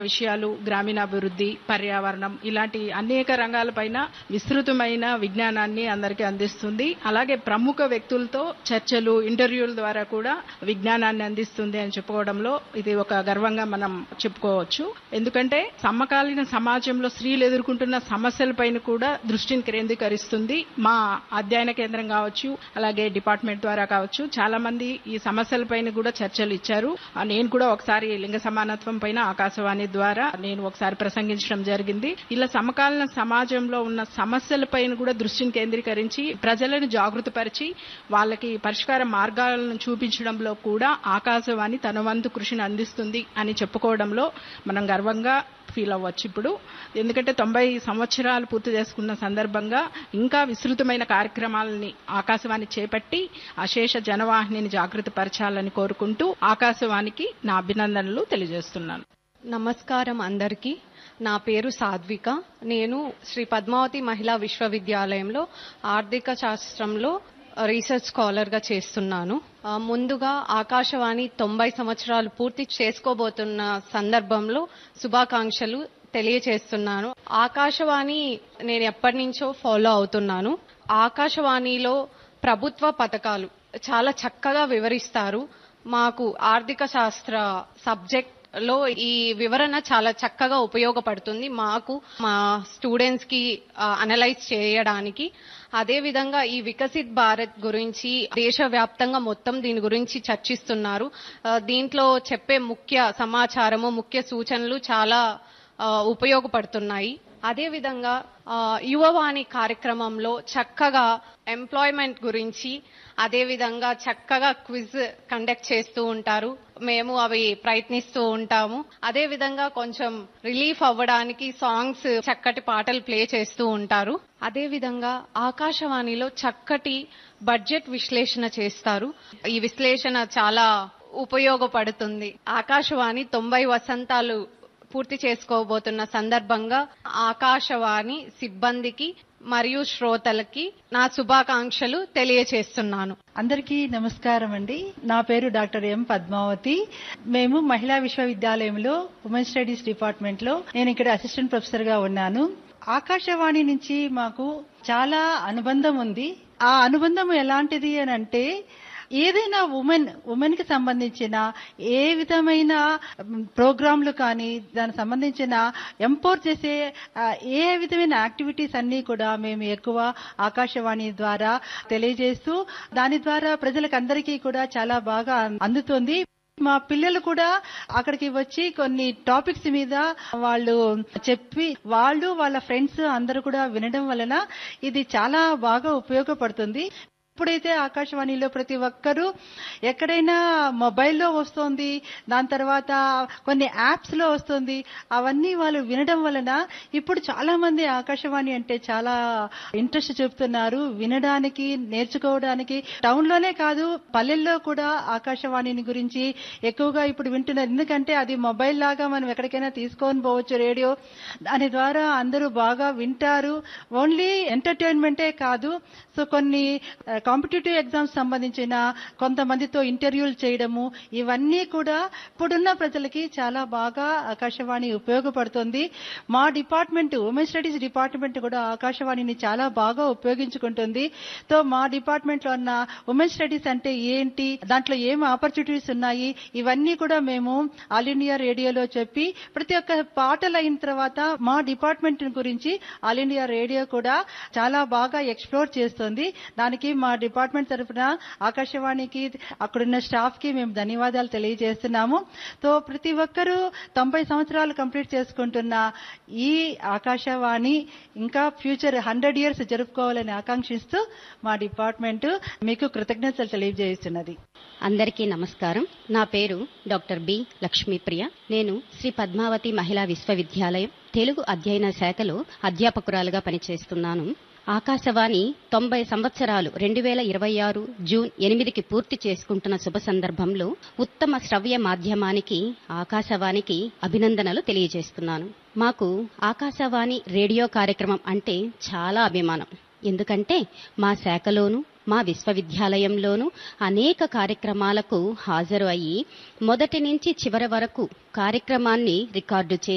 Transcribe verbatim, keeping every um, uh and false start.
విషయాలు, గ్రామీణాభివృద్ధి, పర్యావరణం ఇలాంటి అనేక రంగాలపైన విస్తృతమైన విజ్ఞానాన్ని అందరికీ అందిస్తుంది. అలాగే ప్రముఖ వ్యక్తులతో చర్చలు, ఇంటర్వ్యూల ద్వారా కూడా విజ్ఞానాన్ని అందిస్తుంది అని చెప్పుకోవడంలో ఇది ఒక గర్వంగా మనం చెప్పుకోవచ్చు. ఎందుకంటే సమకాలీన సమాజంలో స్త్రీలు ఎదుర్కొంటున్న సమస్యలపైన కూడా దృష్టిని కేంద్రీకరిస్తుంది. మా అధ్యయన కేంద్రం కావచ్చు, అలాగే డిపార్ట్మెంట్ ద్వారా కావచ్చు, చాలా మంది ఈ సమస్యలపైన కూడా చర్చలు ఇచ్చారు. నేను కూడా ఒకసారి లింగ సమానత్వం పైన ఆకాశవాణి ద్వారా నేను ఒకసారి ప్రసంగించడం జరిగింది. ఇలా సమకాలీన సమాజంలో ఉన్న సమస్యలపైన కూడా దృష్టిని కేంద్రీకరించి ప్రజలను జాగృతపరిచి వాళ్ళకి పరిష్కార మార్గాలను చూపించడంలో కూడా ఆకాశవాణి తన వంతు కృషిని అందిస్తుంది అని చెప్పుకోవడంలో మనం గర్వంగా ఫీల్ అవ్వచ్చు. ఇప్పుడు ఎందుకంటే తొంభై సంవత్సరాలు పూర్తి చేసుకున్న సందర్భంగా ఇంకా విస్తృతమైన కార్యక్రమాలని ఆకాశవాణి చేపట్టి అశేష జనవాహినిని జాగృతపరచాలని కోరుకుంటూ ఆకాశవాణికి నా అభినందనలు తెలియజేస్తున్నాను. నమస్కారం అందరికీ. నా పేరు సాధ్విక. నేను శ్రీ పద్మావతి మహిళా విశ్వవిద్యాలయంలో ఆర్థిక శాస్త్రంలో రీసెర్చ్ స్కాలర్ గా చేస్తున్నాను. ముందుగా ఆకాశవాణి తొంభై సంవత్సరాలు పూర్తి చేసుకోబోతున్న సందర్భంలో శుభాకాంక్షలు తెలియచేస్తున్నాను. ఆకాశవాణి నేను ఎప్పటి నుంచో ఫాలో అవుతున్నాను. ఆకాశవాణిలో ప్రభుత్వ పథకాలు చాలా చక్కగా వివరిస్తారు. మాకు ఆర్థిక శాస్త్ర సబ్జెక్ట్ లో ఈ వివరణ చాలా చక్కగా ఉపయోగపడుతుంది మాకు, మా స్టూడెంట్స్ కి అనలైజ్ చేయడానికి. అదే విధంగా ఈ వికసిత్ భారత్ గురించి దేశవ్యాప్తంగా మొత్తం దీని గురించి చర్చిస్తున్నారు. దీంట్లో చెప్పే ముఖ్య సమాచారము, ముఖ్య సూచనలు చాలా ఉపయోగపడుతున్నాయి. అదే విధంగా యువవాణి కార్యక్రమంలో చక్కగా ఎంప్లాయ్మెంట్ గురించి, అదే విధంగా చక్కగా క్విజ్ కండక్ట్ చేస్తూ ఉంటారు. మేము అవి ప్రయత్నిస్తూ ఉంటాము. అదే విధంగా కొంచెం రిలీఫ్ అవ్వడానికి సాంగ్స్, చక్కటి పాటలు ప్లే చేస్తూ ఉంటారు. అదే విధంగా ఆకాశవాణిలో చక్కటి బడ్జెట్ విశ్లేషణ చేస్తారు. ఈ విశ్లేషణ చాలా ఉపయోగపడుతుంది. ఆకాశవాణి తొంభై వసంతాలు పూర్తి చేసుకోబోతున్న సందర్భంగా ఆకాశవాణి సిబ్బందికి మరియు శ్రోతలకి నా శుభాకాంక్షలు తెలియచేస్తున్నాను. అందరికీ నమస్కారం అండి. నా పేరు డాక్టర్ ఎం పద్మావతి. మేము మహిళా విశ్వవిద్యాలయంలో ఉమెన్ స్టడీస్ డిపార్ట్మెంట్ లో నేను ఇక్కడ అసిస్టెంట్ ప్రొఫెసర్ గా ఉన్నాను. ఆకాశవాణి నుంచి మాకు చాలా అనుబంధం ఉంది. ఆ అనుబంధం ఎలాంటిది అని అంటే, ఏదైనా ఉమెన్ ఉమెన్ కి సంబంధించిన ఏ విధమైన ప్రోగ్రాంలు కానీ, దానికి సంబంధించిన ఎంపవర్ చేసే ఏ విధమైన యాక్టివిటీస్ అన్ని కూడా మేము ఎక్కువ ఆకాశవాణి ద్వారా తెలియజేస్తూ, దాని ద్వారా ప్రజలకు అందరికీ కూడా చాలా బాగా అందుతుంది. మా పిల్లలు కూడా అక్కడికి వచ్చి కొన్ని టాపిక్స్ మీద వాళ్ళు చెప్పి, వాళ్ళు వాళ్ళ ఫ్రెండ్స్ అందరూ కూడా వినడం వలన ఇది చాలా బాగా ఉపయోగపడుతుంది. ఇప్పుడైతే ఆకాశవాణిలో ప్రతి ఒక్కరూ ఎక్కడైనా మొబైల్లో వస్తుంది, దాని తర్వాత కొన్ని యాప్స్ లో వస్తుంది. అవన్నీ వాళ్ళు వినడం వలన ఇప్పుడు చాలా మంది ఆకాశవాణి అంటే చాలా ఇంట్రెస్ట్ చూపుతున్నారు, వినడానికి, నేర్చుకోవడానికి. టౌన్ లోనే కాదు, పల్లెల్లో కూడా ఆకాశవాణిని గురించి ఎక్కువగా ఇప్పుడు వింటున్నారు. ఎందుకంటే అది మొబైల్ లాగా మనం ఎక్కడికైనా తీసుకొని పోవచ్చు, రేడియో. దాని ద్వారా అందరూ బాగా వింటారు. ఓన్లీ ఎంటర్టైన్మెంటే కాదు, సో కొన్ని కాంపిటేటివ్ ఎగ్జామ్స్ సంబంధించిన కొంతమందితో ఇంటర్వ్యూలు చేయడము, ఇవన్నీ కూడా ఇప్పుడున్న ప్రజలకి చాలా బాగా ఆకాశవాణి ఉపయోగపడుతుంది. మా డిపార్ట్మెంట్, ఉమెన్ స్టడీస్ డిపార్ట్మెంట్ కూడా ఆకాశవాణిని చాలా బాగా ఉపయోగించుకుంటుంది. తో మా డిపార్ట్మెంట్ లో ఉన్న ఉమెన్ స్టడీస్ అంటే ఏంటి, దాంట్లో ఏం ఆపర్చునిటీస్ ఉన్నాయి, ఇవన్నీ కూడా మేము ఆల్ ఇండియా రేడియోలో చెప్పి, ప్రతి ఒక్క పాటలు అయిన తర్వాత మా డిపార్ట్మెంట్ గురించి ఆల్ ఇండియా రేడియో కూడా చాలా బాగా ఎక్స్ప్లోర్ చేస్తుంది. దానికి మా డిపార్ట్మెంట్ తరఫున ఆకాశవాణికి, అక్కడున్న స్టాఫ్ కి మేము ధన్యవాదాలు తెలియజేస్తున్నాము. తో ప్రతి ఒక్కరూ తొంభై సంవత్సరాలు కంప్లీట్ చేసుకుంటున్న ఈ ఆకాశవాణి ఇంకా ఫ్యూచర్ హండ్రెడ్ ఇయర్స్ జరుపుకోవాలని ఆకాంక్షిస్తూ మా డిపార్ట్మెంట్ మీకు కృతజ్ఞతలు తెలియజేస్తున్నది. అందరికీ నమస్కారం. నా పేరు డాక్టర్ బి లక్ష్మీప్రియ. నేను శ్రీ పద్మావతి మహిళా విశ్వవిద్యాలయం తెలుగు అధ్యయన శాఖలో అధ్యాపకురాలుగా పనిచేస్తున్నాను. ఆకాశవాణి తొంభై సంవత్సరాలు రెండు వేల ఇరవై ఆరు జూన్ ఎనిమిదికి పూర్తి చేసుకుంటున్న శుభ సందర్భంలో ఉత్తమ శ్రవ్య మాధ్యమానికి ఆకాశవాణికి అభినందనలు తెలియజేస్తున్నాను. మాకు ఆకాశవాణి రేడియో కార్యక్రమం అంటే చాలా అభిమానం. ఎందుకంటే మా శాఖలోనూ మా విశ్వవిద్యాలయంలోనూ అనేక కార్యక్రమాలకు హాజరు అయ్యి మొదటి నుంచి చివరి వరకు కార్యక్రమాన్ని రికార్డు చేసి